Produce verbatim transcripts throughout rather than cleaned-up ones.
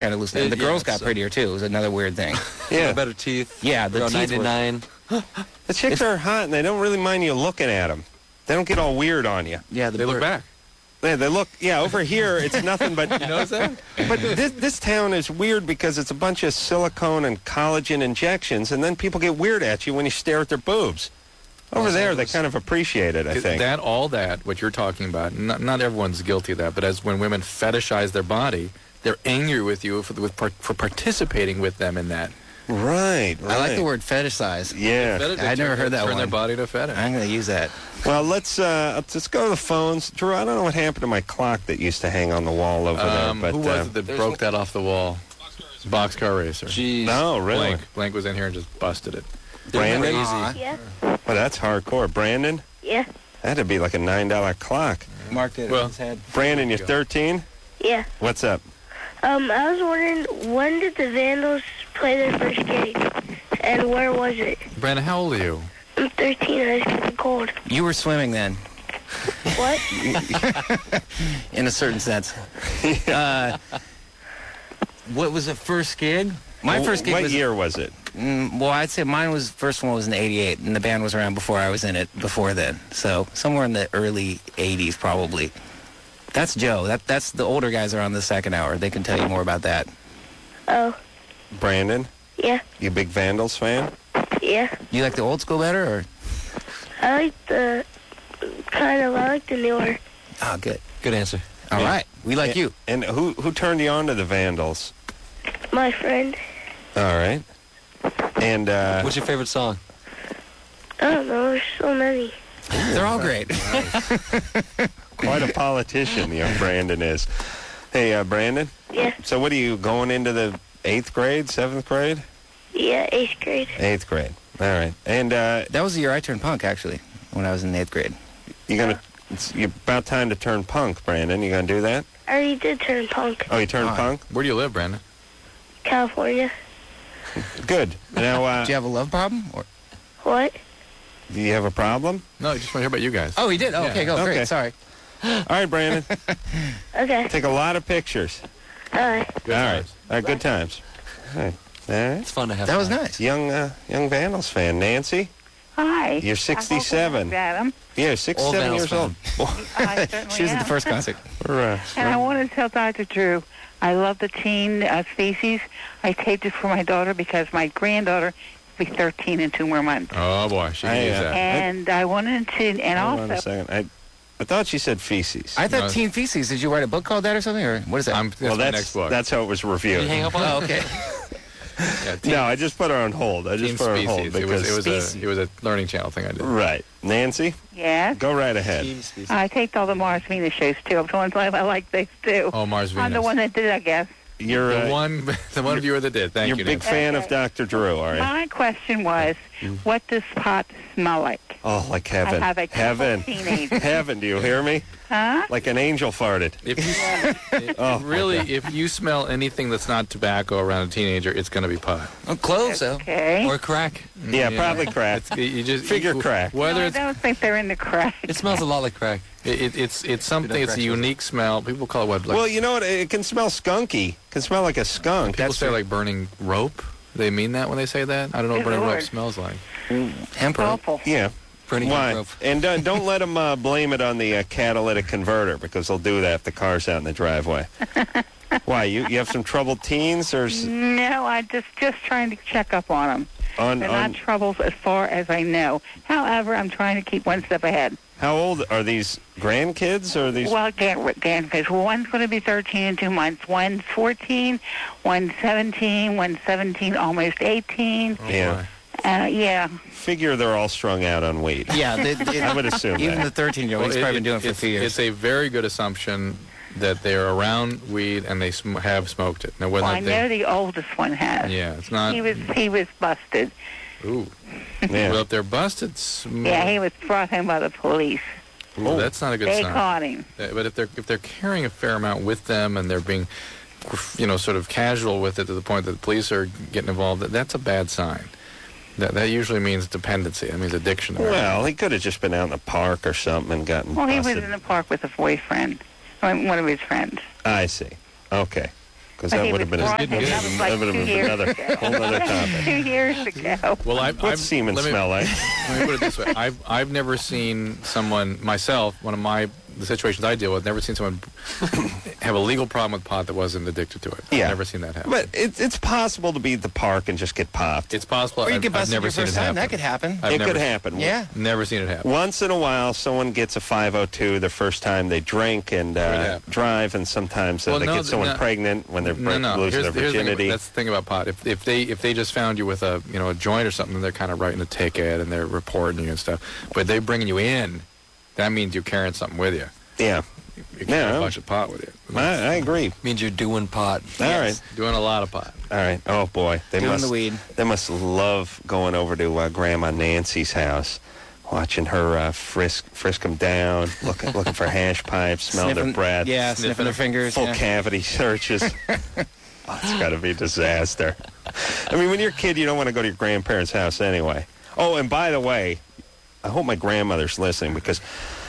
kind of loosened. And the Yeah, girls got so- prettier too. It was another weird thing. Yeah. Better teeth. Yeah, the Around teeth were- ninety-nine. The chicks are hot, and they don't really mind you looking at them. They don't get all weird on you. Yeah, the They look bird- back. Yeah, they look. Yeah, over here it's nothing but. You notice that? But this this town is weird because it's a bunch of silicone and collagen injections, and then people get weird at you when you stare at their boobs. Over Also, there, they it's- kind of appreciate it. I think. That, all that, what you're talking about, not, not everyone's guilty of that, but as when women fetishize their body, they're angry with you for, with, for participating with them in that. Right, right. I like the word fetishize. Yeah. Feti- they I'd never turn- heard that Turn their one. body to fetish. I'm going to use that. Well, let's uh, let's go to the phones. Drew, I don't know what happened to my clock that used to hang on the wall over Um, there. But who was uh, it that broke that off the wall? Boxcar Racer. Jeez. no, really. Blank. Blank was in here and just busted it. Brandon? Aw. Yeah. Well, that's hardcore. Brandon? Yeah. That'd be like a nine dollar clock. Marked it Well- in his head. Brandon, you're thirteen? Yeah. What's up? Um, I was wondering, when did the Vandals play their first game? And where was it? Brandon, how old are you? I'm thirteen, I was getting cold. You were swimming then, What? in a certain sense. uh, what was the first gig? My Wh- first gig What was... year was it? Mm, well, I'd say mine was, first one was in eighty-eight, and the band was around before I was in it, before then. So somewhere in the early eighties, probably. That's Joe. That That's the older guys are on the second hour. They can tell you more about that. Oh, Brandon? yeah. You a big Vandals fan? Yeah. You like the old school better, or? I like the, kind of, I like the newer. Oh, good. Good answer. All right. We like you. And who who turned you on to the Vandals? My friend. All right. And uh, What's your favorite song? I don't know, there's so many. They're all great. quite a politician, you know, Brandon is. Hey, uh, Brandon? Yeah. So what are you, going into the eighth grade, seventh grade? Yeah, eighth grade. Eighth grade. All right. And uh, That was the year I turned punk, actually, when I was in eighth grade. you're going to, it's you're about time to turn punk, Brandon. You going to do that? I already did turn punk. Oh, you turned Fine. punk? Where do you live, Brandon? California. Good. Now, uh, Do you have a love problem? Or? What? do you have a problem? No, I just want to hear about you guys. Oh, he did? Oh, Yeah. okay, go. Okay. Great, sorry. All right, Brandon. Okay. Take a lot of pictures. Alright. Good All right. times. All right, good times. All right. All right. It's fun to have That was fun. nice. Young, uh, young Vandals fan. Nancy? Hi. You're sixty-seven. Adam. Yeah, sixty-seven Old years Vandals old. I certainly She was at am. the first concert. We're, uh, And I wanted to tell Doctor Drew, I love the teen uh, species. I taped it for my daughter because my granddaughter will be thirteen in two more months. Oh, boy. She I, can use uh, that. And I wanted to, and Hold on a also, second. I, I thought she said feces. I thought No. Teen Feces. Did you write a book called that or something? Or what is that? I'm, that's well, my that's next book. that's how it was reviewed. Did you hang up on oh, it? okay. yeah, teen, No, I just put her on hold. I just teen put her on hold species. It because was, it, was a, Species. it was a learning channel thing I did. right. Nancy, yes, go right ahead. I taped all the Mars Venus shows too. I'm the ones I I like these too. Oh, Mars Venus. I'm the one that did, I guess. You're the uh, one, the one viewer that did. Thank you're a you. big Nancy. fan of Okay. Doctor Drew, all right? My question was, what does pot smell like? Oh, like heaven, I have a heaven, teenager. heaven. Do you hear me? Huh? Like an angel farted. If you, it- Oh, my really, God. if you smell anything that's not tobacco around a teenager, it's going to be pot. Oh, close, though. Okay. Or crack. Yeah, probably crack. It's, you just Figure you- crack. Whether No, I it's don't think they're in the crack. It smells a lot like crack. it, it, it's it's something. You know, It's a crack smells unique smell. People call it what? Like, Well, you know what? It can smell skunky. It can smell like a skunk. people That's say like burning rope. They mean that when they say that. I don't know what Good burning rope Lord. smells like. Hemp rope. Awful. yeah. Burning Why? rope. And uh, don't let them uh, blame it on the uh, catalytic converter because they'll do that if the car's out in the driveway. Why? You you have some troubled teens or s- No, I just just trying to check up on them. on They're on not troubles as far as I know. However, I'm trying to keep one step ahead. how old are these grandkids or these? Well, again, because one's going to be thirteen in two months. One's fourteen, one's seventeen, one's seventeen, almost eighteen. Oh, Yeah. Uh, yeah. Figure they're all strung out on weed. Yeah, they, they, I would assume even that. the thirteen-year-old, Well, he's probably been doing it for a it's, few years. It's a very good assumption that they're around weed and they sm- have smoked it. Now, whether Well, I they, know the oldest one has. yeah, it's not. He was he was busted. Ooh. Yeah. Well, if they're busted, sm- Yeah, he was brought home by the police. Ooh, that's not a good They sign. caught him. Uh, But if they're if they're carrying a fair amount with them and they're being, you know, sort of casual with it to the point that the police are getting involved, that- that's a bad sign. That that usually means dependency. That means addiction. Well, he could have just been out in the park or something and gotten Well, he was busted. in the park with a boyfriend, one one of his friends. I see. Okay. because that He would have was been, a, blonde, that would and have that was been, like that would have two been years another ago. whole other topic. Two years ago. Well, I've, What's I've, semen let me- smell like? Let me put it this way: I've I've never seen someone myself. One of my the situations I deal with, never seen someone have a legal problem with pot that wasn't addicted to it. Yeah. I've never seen that happen. But it's it's possible to be at the park and just get popped. It's possible. Or you I've, get I've busted never your seen first it time. happen. That could happen. I've it never, could happen. Yeah. Never seen it happen. Once in a while, someone gets a five oh two the first time they drink and uh, happen. drive, and sometimes uh, Well, they no, get someone no. pregnant when they're No, break- no. losing Here's, their here's the thing virginity. about- that's the thing about pot. If if they if they just found you with a you know a joint or something, they're kind of writing a ticket and they're reporting you and stuff. But they bringing you in, that means you're carrying something with you. yeah, You're carrying Yeah. a bunch of pot with you. I, I agree. Means you're doing pot. All Yes. right, Doing a lot of pot. all right. Oh boy, they Doing must the weed. they must love going over to uh, Grandma Nancy's house, watching her uh, frisk frisk them down, looking looking for hash pipes, smelling their Sniffing- breath, Yeah, Sniffing sniffing their fingers. full yeah. cavity searches. Oh, it's got to be a disaster. I mean, when you're a kid, you don't want to go to your grandparents' house anyway. Oh, and by the way, I hope my grandmother's listening because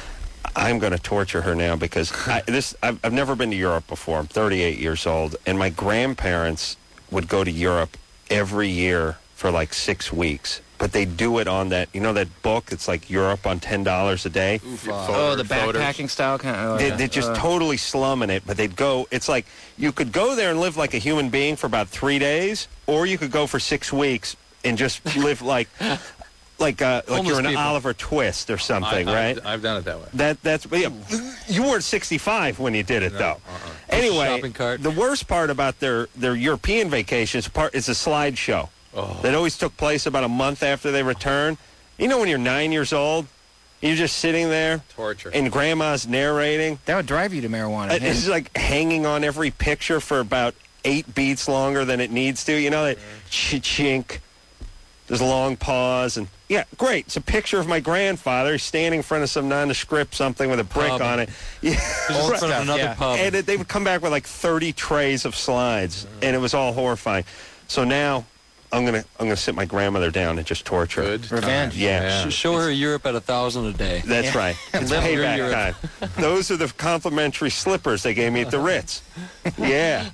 I'm going to torture her now because I, this I've, I've never been to Europe before. I'm thirty-eight years old, and my grandparents would go to Europe every year for like six weeks. But they do it on that, you know, that book. It's like Europe on ten dollars a day. Oh, the Photos. backpacking style kind of. They, they're just totally slumming it, but they'd go. It's like you could go there and live like a human being for about three days, or you could go for six weeks and just live like, like, uh, like Homeless you're an people. Oliver Twist or something, I, right? I've, I've done it that way. That that's yeah. You weren't sixty-five when you did it, No, though. uh-uh. Anyway, Shopping cart. the worst part about their their European vacations part is a slideshow Oh. that always took place about a month after they return. You know, when you're nine years old, you're just sitting there Torture. and Grandma's narrating. That would drive you to marijuana. It- It's like hanging on every picture for about eight beats longer than it needs to. You know, that chink. There's a long pause, and yeah, great. It's a picture of my grandfather standing in front of some nondescript something with a brick Pub. on it. Yeah, Just in front of another yeah. pub. and it, they would come back with like thirty trays of slides, and it was all horrifying. So now I'm gonna I'm gonna sit my grandmother down and just torture her. Good Revenge. times. Yeah. Sh- Show her Europe at a thousand a day. That's Yeah. right. It's Live through payback Europe. time. Those are the complimentary slippers they gave me at the Ritz. Yeah.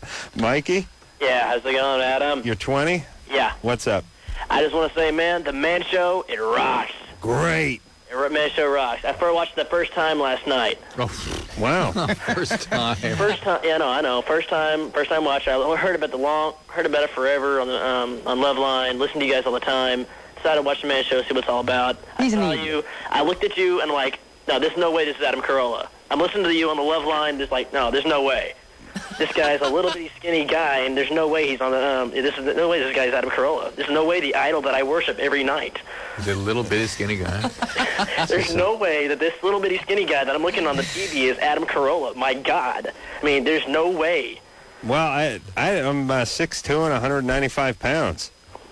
Mikey, Yeah, how's it going, Adam? you're twenty? Yeah, What's up? I just want to say, man, the Man Show, it rocks. Great. The Man Show rocks. I first watched it the first time last night. Wow. First time. First time, yeah, no, I know. First time, first time watch. I heard about the long, heard about it forever on the um, on Loveline. Listen to you guys all the time. Decided to watch the Man Show, see what it's all about. I saw you. I looked at you and like, no, there's no way this is Adam Carolla. I'm listening to you on the Loveline. There's like, no, there's no way. This guy's a little bitty skinny guy, and there's no way he's on the. Um, this is no way this guy's Adam Carolla. There's no way the idol that I worship every night. The little bitty skinny guy. There's no way that this little bitty skinny guy that I'm looking on the T V is Adam Carolla. My God. I mean, there's no way. Well, I, I I'm uh, six two and one hundred ninety-five pounds.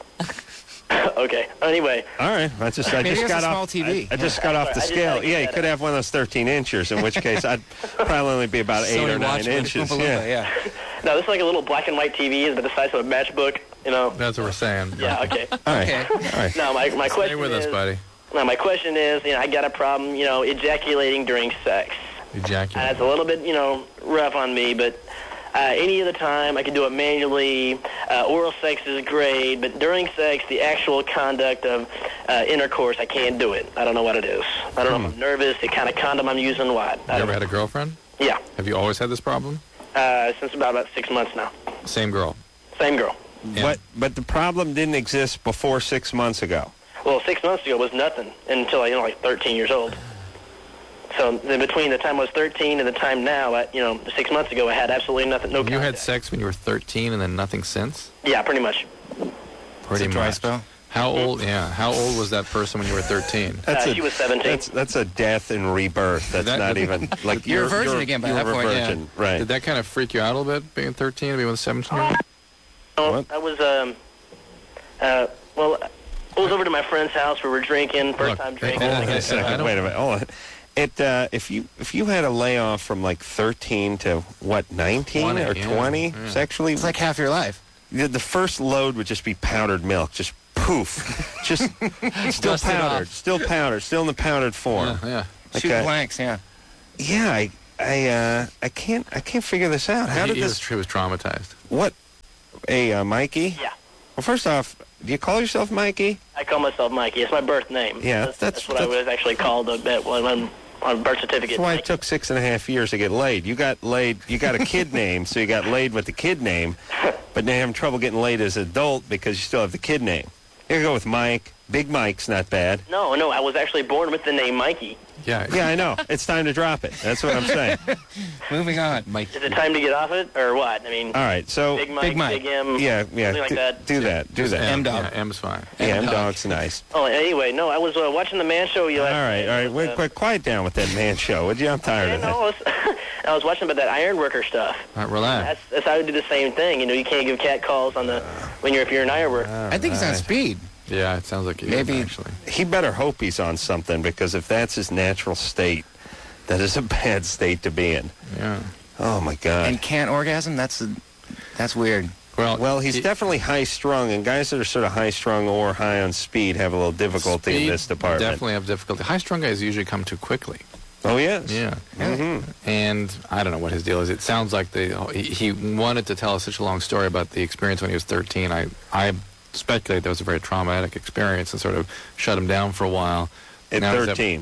Okay. Anyway, All right. I just I Maybe just it's a got small off. T V. I, I just got off the I just scale. gotta get Yeah, you that could out. have one of those thirteen inchers. In which case, I'd probably only be about eight Sony or nine Watchman. inches. Oompa Loompa, Yeah. yeah. no, this is like a little black and white T V, but the size of a matchbook. You know. That's what we're saying. Yeah. Okay. All right. Okay. All right. No, my my Stay question with is. us, buddy. Now, my question is, you know, I got a problem, you know, ejaculating during sex. Ejaculate. And it's a little bit, you know, rough on me, but uh, any other time I can do it manually. Uh, oral sex is great, but during sex, the actual conduct of uh, intercourse, I can't do it. I don't know what it is. I don't know if I'm nervous, the kind of condom I'm using, what. You I ever don't had know. a girlfriend? Yeah, Have you always had this problem? uh, since about, about six months now. Same girl. Same girl. Yeah. But but the problem didn't exist before six months ago. Well, six months ago was nothing until I, you know, like thirteen years old. So then between the time I was thirteen and the time now, I, you know, six months ago, I had absolutely nothing. No You had contact. sex when you were thirteen and then nothing since? Yeah, pretty much. Pretty It's a dry much. spell. How old? Yeah. How old was that person when you were thirteen? That's Uh, a, she was seventeen. That's that's a death and rebirth. That's That- not even like You're a you're virgin you're- again by you're that a point, yeah. virgin, right? Did that kind of freak you out a little bit, being thirteen and being with a seventeen-year-old? Oh, What? I was, um, uh, well, I was over to my friend's house. We were drinking, first Look, time hey, drinking. hey, Hold on I a second. don't- Wait a minute. Hold on. It uh, if you if you had a layoff from like thirteen to what nineteen twenty, or yeah, twenty yeah. sexually, It's like half your life. the, the first load would just be powdered milk, just poof, just still Dust it powdered, off. still powdered, still in the powdered form. Yeah, yeah. Shoot Okay. blanks, yeah. Yeah, I I uh, I can't I can't figure this out. How he, did he this? Was, he was traumatized. What? A uh, Mikey? Yeah. Well, first off, do you call yourself Mikey? I call myself Mikey. It's my birth name. Yeah, that's, that's- that's what I that's- was actually called a bit when on on birth certificate. That's why it Mikey. took six and a half years to get laid. You got laid. You got a kid name, so you got laid with the kid name, but now you're having trouble getting laid as an adult because you still have the kid name. You go with Mike. Big Mike's not bad. No, no, I was actually born with the name Mikey. Yeah. Yeah, I know. It's time to drop it. That's what I'm saying. Moving on. Mike. Is it time to get off it, or what? I mean, All right, so Big Mike, Big Mike. Big M, yeah, yeah, something like do, that. do that, do that. M dog. Yeah, M's fine. Yeah, M M-Dog. Dog's nice. Oh, anyway, no, I was uh, watching the Man Show. You All last right, night. all right. Wait, Uh, quick, quiet down with that man show, would you? I'm tired Yeah, of no, that. I was, I was watching about that iron worker stuff. All right, relax. That's, that's how I do the same thing. You know, you can't give cat calls on the when you're if you're an iron worker. I think he's on speed. Yeah, it sounds like he Maybe- is, actually. He better hope he's on something, because if that's his natural state, that is a bad state to be in. Yeah. Oh my God. And can't orgasm? That's a, that's weird. Well, Well, he's he- definitely high-strung, and guys that are sort of high-strung or high on speed have a little difficulty in speed this department. Definitely have difficulty. High-strung guys usually come too quickly. Oh, yes. Yeah. hmm And I don't know what his deal is. It sounds like they, he, he wanted to tell us such a long story about the experience when he was thirteen. I, I speculate that was a very traumatic experience and sort of shut him down for a while. At Now he's at- thirteen.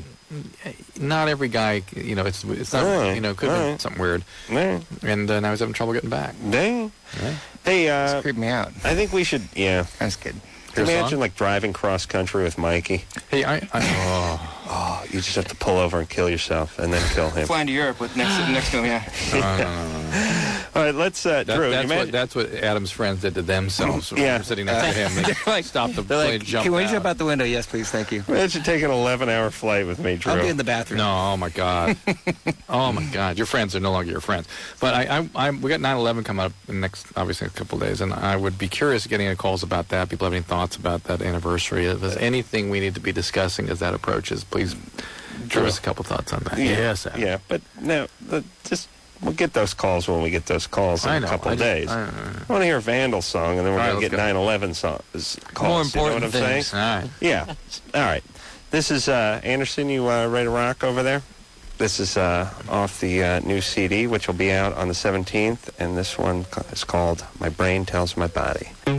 Not every guy, you know, it's it's not, All right, you know, it could all have been right. something weird. Yeah. And uh, now he's having trouble getting back. Dang. Yeah. Hey, It's uh, creeped me out. I think we should, yeah. That's good. Can you Here's a imagine, song? like, driving cross-country with Mikey? Hey, I, I oh, Oh, you just have to pull over and kill yourself, and then kill him. Flying to Europe with next next to him, yeah. no, no, no, no. All right, let's, uh, That, Drew, that's, you what, imagine- that's what Adam's friends did to themselves. when Yeah. they were sitting next to him. They They're like- stopped the They're plane, like, jumped can we out. jump out the window? Yes, please, thank you. imagine taking an eleven-hour flight with me, Drew. I'll be in the bathroom. No, oh my God, oh my God, your friends are no longer your friends. But I, I, I we got nine eleven coming up in the next, obviously, a couple of days, and I would be curious getting any calls about that. People have any thoughts about that anniversary? If there's anything we need to be discussing as that approaches, please give us a couple thoughts on that. Yeah. Yes, Adam. Yeah, but no, the, just we'll get those calls when we get those calls in I a know. couple I of just- days. I- I, I- want to hear a Vandal song, and then we're All right, going to let's get go. nine eleven songs, calls. More you know important what I'm things. saying? All right. Yeah. All right. This is uh, Anderson. You uh, ready to rock over there? This is uh, off the uh, new C D, which will be out on the seventeenth, and this one is called "My Brain Tells My Body."